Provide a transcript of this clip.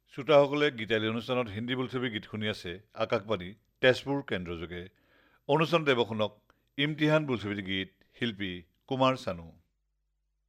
শ্ৰোতাসকলে গীতালি অনুষ্ঠানত হিন্দী বোলছবি গীত শুনি আছে আকাশবাণী তেজপুৰ কেন্দ্ৰযোগে। অনুষ্ঠান দেৱখনক ইমতিহান বোলছবিৰ গীত শিল্পী কুমাৰ চানু।